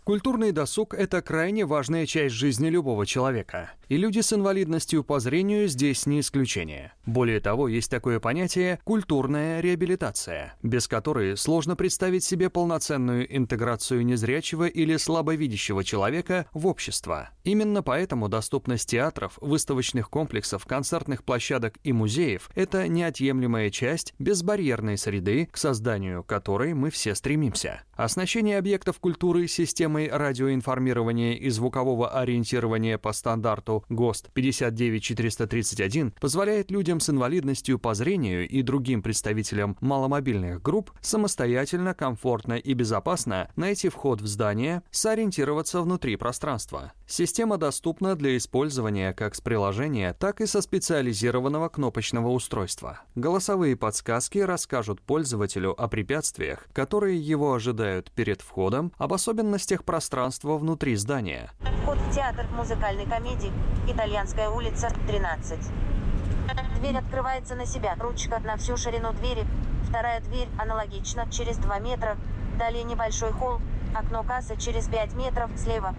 Культурный досуг – это крайне важная часть жизни любого человека. И люди с инвалидностью по зрению здесь не исключение. Более того, есть такое понятие «культурная реабилитация», без которой сложно представить себе полноценную интеграцию незрячего или слабовидящего человека в общество. Именно поэтому доступность театров, выставочных комплексов, концертных площадок и музеев – это неотъемлемая часть безбарьерной среды, к созданию которой мы все стремимся. Оснащение объектов культуры системой радиоинформирования и звукового ориентирования по стандарту ГОСТ 59431 позволяет людям с инвалидностью по зрению и другим представителям маломобильных групп самостоятельно, комфортно и безопасно найти вход в здание, сориентироваться внутри пространства. Система доступна для использования как с приложения, так и со специализированного кнопочного устройства. Голосовые подсказки расскажут пользователю о препятствиях, которые его ожидают перед входом, об особенностях пространства внутри здания. Вход в театр музыкальной комедии, Итальянская улица, 13. Дверь открывается на себя, ручка на всю ширину двери. Вторая дверь аналогично, через 2 метра. Далее небольшой холл, окно кассы через 5 метров слева.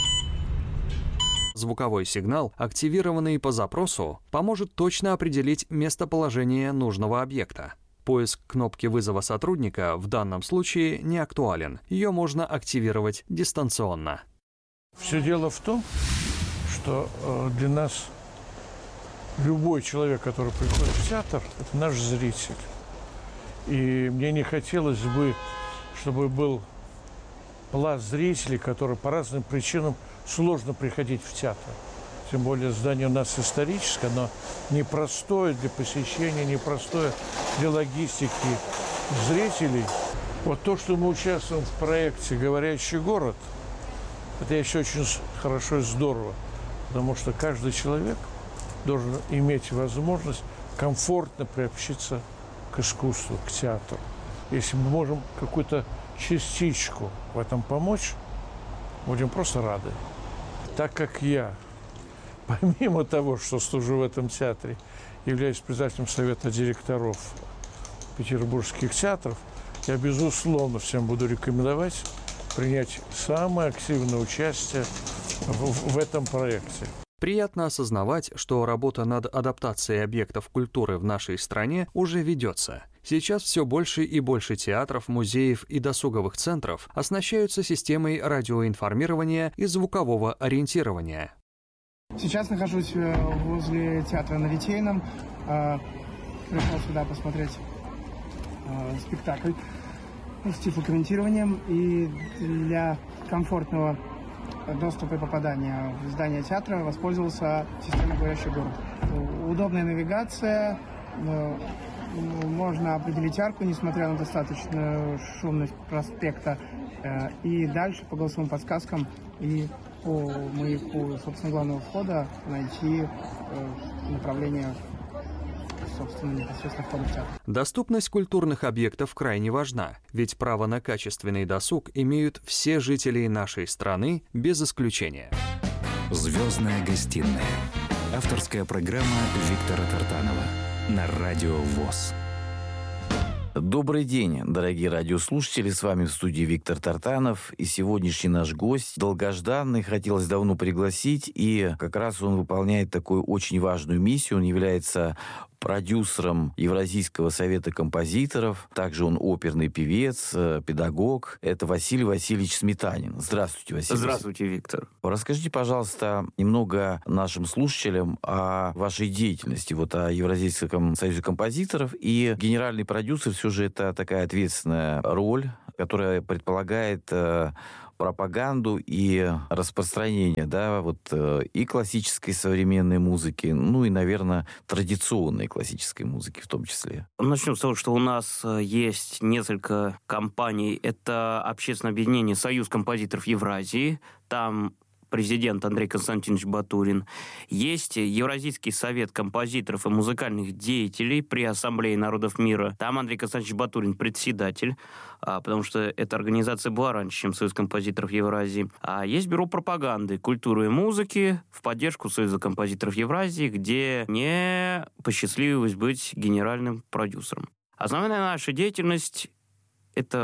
Звуковой сигнал, активированный по запросу, поможет точно определить местоположение нужного объекта. Поиск кнопки вызова сотрудника в данном случае не актуален. Ее можно активировать дистанционно. Все дело в том, что для нас любой человек, который приходит в театр, это наш зритель. И мне не хотелось бы, чтобы был пласт зрителей, которые по разным причинам сложно приходить в театр. Тем более здание у нас историческое, оно непростое для посещения, непростое для логистики зрителей. Вот то, что мы участвуем в проекте «Говорящий город», это еще очень хорошо и здорово, потому что каждый человек должен иметь возможность комфортно приобщиться к искусству, к театру. Если мы можем какую-то частичку в этом помочь, будем просто рады. Так как я, помимо того, что служу в этом театре, являюсь председателем совета директоров петербургских театров, я, безусловно, всем буду рекомендовать принять самое активное участие в этом проекте. Приятно осознавать, что работа над адаптацией объектов культуры в нашей стране уже ведется. Сейчас все больше и больше театров, музеев и досуговых центров оснащаются системой радиоинформирования и звукового ориентирования. Сейчас нахожусь возле театра на Литейном. Пришел сюда посмотреть спектакль с тифлокомментированием. И для комфортного доступа и попадания в здание театра воспользовался системой «Говорящий город». Удобная навигация, можно определить арку, несмотря на достаточную шумность проспекта, и дальше по голосовым подсказкам и по маяку, собственно, главного входа найти направление, собственно, непосредственно входа в театр. Доступность культурных объектов крайне важна, ведь право на качественный досуг имеют все жители нашей страны без исключения. «Звездная гостиная». Авторская программа Виктора Тартанова на Радио ВОС. Добрый день, дорогие радиослушатели, с вами в студии Виктор Тартанов, и сегодняшний наш гость долгожданный, хотелось давно пригласить, и как раз он выполняет такую очень важную миссию, он является продюсером Евразийского совета композиторов, также он оперный певец, педагог, это Василий Васильевич Сметанин. Здравствуйте, Василий. Здравствуйте, Виктор. Расскажите, пожалуйста, немного нашим слушателям о вашей деятельности, вот о Евразийском союзе композиторов, и генеральный продюсер все же это такая ответственная роль, которая предполагает пропаганду и распространение, да, вот и классической современной музыки, ну и, наверное, традиционной классической музыки в том числе. Начнем с того, что у нас есть несколько компаний. Это общественное объединение «Союз композиторов Евразии». Там президент Андрей Константинович Батурин. Есть Евразийский совет композиторов и музыкальных деятелей при Ассамблее народов мира. Там Андрей Константинович Батурин председатель, потому что эта организация была раньше, чем Союз композиторов Евразии. А есть Бюро пропаганды, культуры и музыки в поддержку Союза композиторов Евразии, где мне посчастливилось быть генеральным продюсером. Основная наша деятельность – это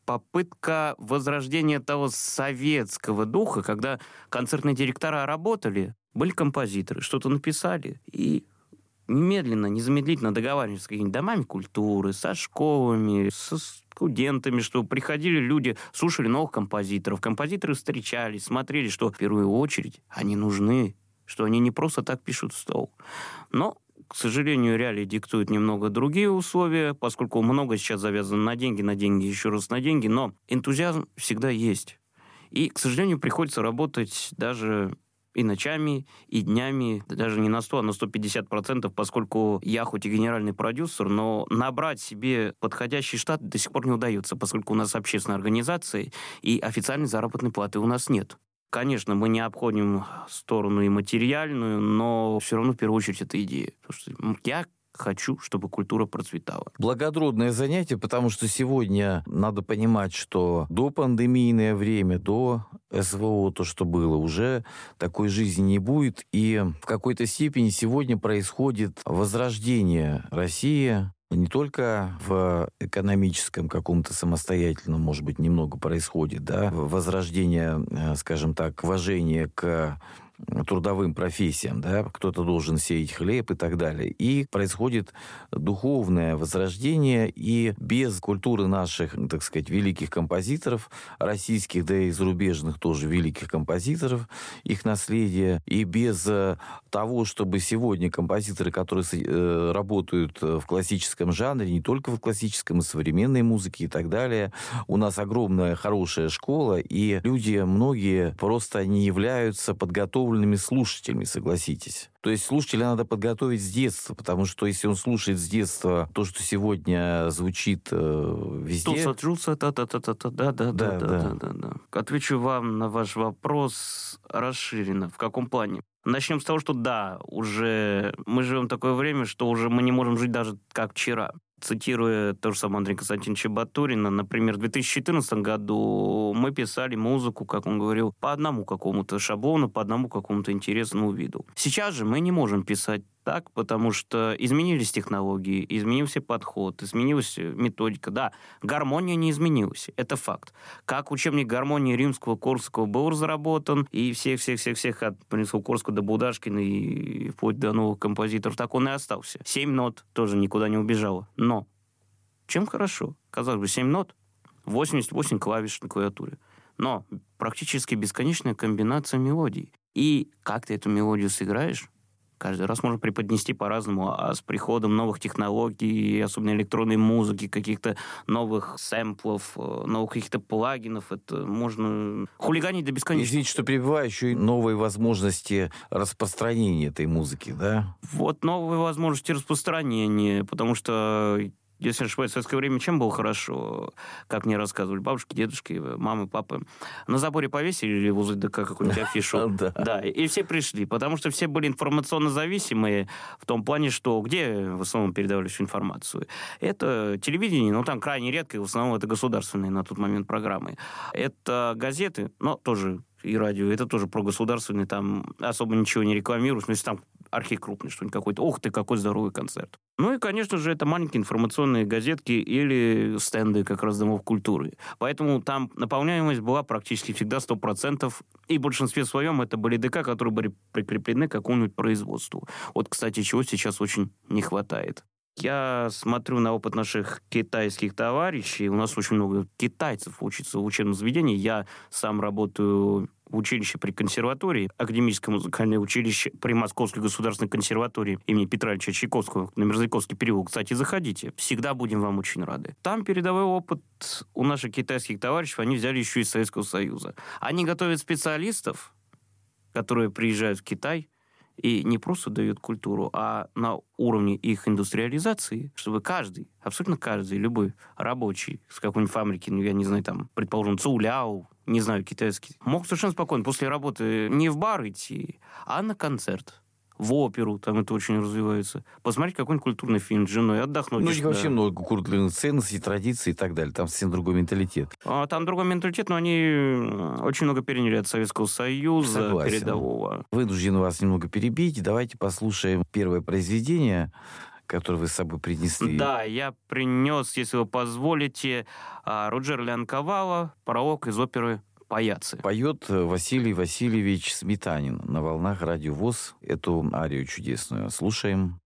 попытка возрождения того советского духа, когда концертные директора работали, были композиторы, что-то написали, и немедленно, незамедлительно договаривались с какими-то домами культуры, со школами, со студентами, что приходили люди, слушали новых композиторов. Композиторы встречались, смотрели, что в первую очередь они нужны, что они не просто так пишут в стол. Но, к сожалению, реалии диктуют немного другие условия, поскольку много сейчас завязано на деньги, еще раз на деньги, но энтузиазм всегда есть. И, к сожалению, приходится работать даже и ночами, и днями, даже не на 100, а на 150%, поскольку я хоть и генеральный продюсер, но набрать себе подходящий штат до сих пор не удается, поскольку у нас общественная организация, и официальной заработной платы у нас нет. Конечно, мы не обходим сторону и материальную, но все равно в первую очередь это идея. Потому что я хочу, чтобы культура процветала. Благородное занятие, потому что сегодня надо понимать, что до пандемийное время, до СВО, то, что было, уже такой жизни не будет. И в какой-то степени сегодня происходит возрождение России. Не только в экономическом каком-то самостоятельном, может быть, немного происходит, да, возрождение, скажем так, уважения к трудовым профессиям, да, кто-то должен сеять хлеб и так далее. И происходит духовное возрождение, и без культуры наших, так сказать, великих композиторов, российских, да и зарубежных тоже великих композиторов, их наследия, и без того, чтобы сегодня композиторы, которые работают в классическом жанре, не только в классическом, и современной музыке и так далее, у нас огромная хорошая школа, и люди, многие, просто не являются подготовленными слушателями, согласитесь. То есть слушателя надо подготовить с детства, потому что если он слушает с детства то, что сегодня звучит везде... Да. Отвечу вам на ваш вопрос расширенно. В каком плане? Начнем с того, что да, уже мы живем в такое время, что уже мы не можем жить даже как вчера. Цитируя то же самое Андрея Константиновича Батурина, например, в 2014 году мы писали музыку, как он говорил, по одному какому-то шаблону, по одному какому-то интересному виду. Сейчас же мы не можем писать так, потому что изменились технологии, изменился подход, изменилась методика. Да, гармония не изменилась, это факт. Как учебник гармонии Римского-Корсакова был разработан, и всех от Римского-Корсакова до Булдашкина и вплоть до новых композиторов, так он и остался. 7 нот тоже никуда не убежало. Но чем хорошо? Казалось бы, 7 нот, 88 клавиш на клавиатуре. Но практически бесконечная комбинация мелодий. И как ты эту мелодию сыграешь, каждый раз можно преподнести по-разному, а с приходом новых технологий, особенно электронной музыки, каких-то новых сэмплов, новых каких-то плагинов, это можно хулиганить до бесконечности. Извините, что перебиваю, еще и новые возможности распространения этой музыки, да? Вот новые возможности распространения, потому что... Если не ошибаюсь, в советское время чем было хорошо? Как мне рассказывали бабушки, дедушки, мамы, папы. На заборе повесили возле ДК какую-нибудь афишу. Да, и все пришли, потому что все были информационно зависимые в том плане, что где в основном передавали всю информацию. Это телевидение, но там крайне редко, и в основном это государственные на тот момент программы. Это газеты, но тоже и радио, это тоже прогосударственные, там особо ничего не рекламируешь, но если там архив крупный, что-нибудь какой-то, ух ты, какой здоровый концерт. Ну и, конечно же, это маленькие информационные газетки или стенды как раз домов культуры. Поэтому там наполняемость была практически всегда 100%, и в большинстве своем это были ДК, которые были прикреплены к какому-нибудь производству. Вот, кстати, чего сейчас очень не хватает. Я смотрю на опыт наших китайских товарищей. У нас очень много китайцев учатся в учебном заведении. Я сам работаю в училище при консерватории, академическое музыкальное училище при Московской государственной консерватории имени Петра Ильича Чайковского на Мерзляковский переулок. Кстати, заходите. Всегда будем вам очень рады. Там передовой опыт у наших китайских товарищей они взяли еще из Советского Союза. Они готовят специалистов, которые приезжают в Китай, и не просто дают культуру, а на уровне их индустриализации, чтобы каждый, абсолютно каждый, любой рабочий с какой-нибудь фабрики, ну, я не знаю, там, предположим, Цуляо, не знаю, китайский, мог совершенно спокойно после работы не в бар идти, а на концерт. В оперу, там это очень развивается. Посмотреть какой-нибудь культурный фильм с женой, отдохнуть. Ну, вообще много культурных ценностей, традиций и так далее. Там совсем другой менталитет. Там другой менталитет, но они очень много переняли от Советского Союза. Согласен. Передового. Вынужден вас немного перебить. Давайте послушаем первое произведение который вы с собой принесли. Да, я принес, если вы позволите, Руджера Лянковала, пролог из оперы «Паяцы». Поет Василий Васильевич Сметанин на волнах Радио ВОС эту арию чудесную. Слушаем.